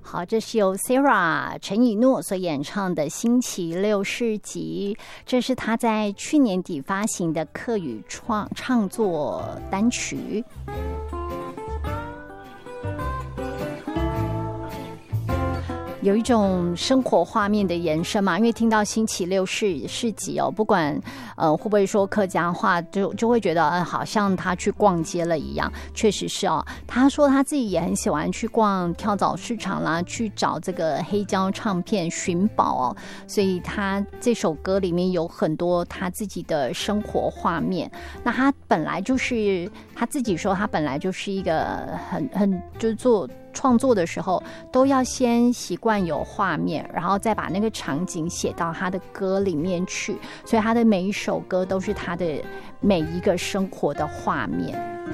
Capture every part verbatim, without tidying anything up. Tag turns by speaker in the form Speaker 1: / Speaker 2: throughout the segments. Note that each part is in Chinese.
Speaker 1: 好，这是由 Sarah 陈以诺所演唱的《星期六市集》，这是他在去年底发行的客语创创作单曲。有一种生活画面的延伸嘛，因为听到星期六市市集哦，不管呃会不会说客家话，就就会觉得、呃、好像他去逛街了一样。确实是哦，他说他自己也很喜欢去逛跳蚤市场啦，去找这个黑胶唱片寻宝哦，所以他这首歌里面有很多他自己的生活画面。那他本来就是他自己说，他本来就是一个很很就是做。创作的时候都要先习惯有画面，然后再把那个场景写到他的歌里面去，所以他的每一首歌都是他的每一个生活的画面。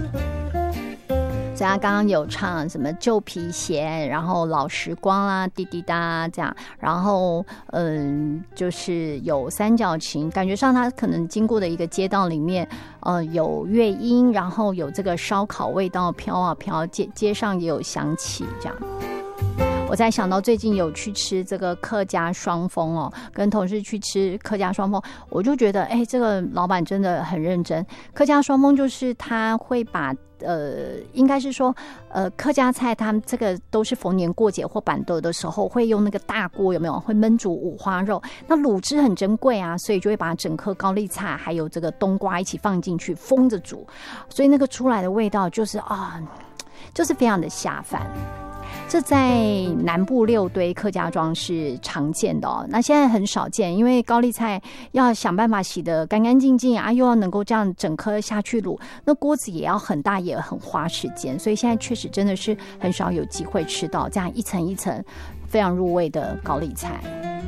Speaker 1: 所以他刚刚有唱什么旧皮鞋，然后老时光啦，滴滴答这样，然后嗯，就是有三角琴，感觉上他可能经过的一个街道里面，呃，有乐音，然后有这个烧烤味道飘啊飘，街街上也有响起这样。我才想到最近有去吃这个客家双峰哦，跟同事去吃客家双峰，我就觉得哎，这个老板真的很认真。客家双峰就是他会把呃，应该是说呃，客家菜他们这个都是逢年过节或板豆的时候会用那个大锅，有没有会焖煮五花肉？那卤汁很珍贵啊，所以就会把整颗高丽菜还有这个冬瓜一起放进去封着煮，所以那个出来的味道就是啊，就是非常的下饭。这在南部六堆客家庄是常见的哦，那现在很少见，因为高丽菜要想办法洗得干干净净啊，又要能够这样整颗下去卤，那锅子也要很大，也很花时间，所以现在确实真的是很少有机会吃到这样一层一层非常入味的高丽菜。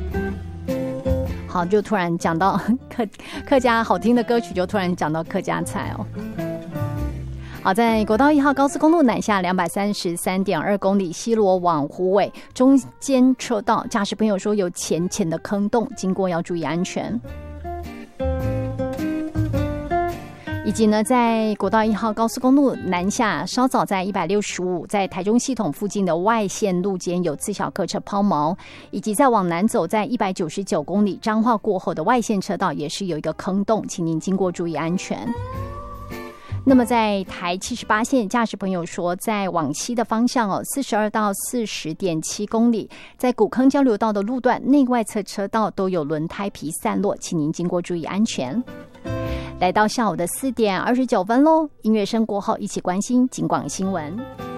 Speaker 1: 好，就突然讲到客客家好听的歌曲，就突然讲到客家菜哦。好，在国道一号高速公路南下两百三十三点二公里西螺往虎尾中间车道，驾驶朋友说有浅浅的坑洞，经过要注意安全。以及呢，在国道一号高速公路南下，稍早在一百六十五，在台中系统附近的外线路肩有次小客车抛锚，以及在往南走，在一百九十九公里彰化过后的外线车道也是有一个坑洞，请您经过注意安全。那么在台七十八线，驾驶朋友说在往西的方向哦，四十二到四十点七公里，在古坑交流道的路段内外侧车道都有轮胎皮散落，请您经过注意安全。来到下午的四点二十九分喽，音乐声过后一起关心警广新闻。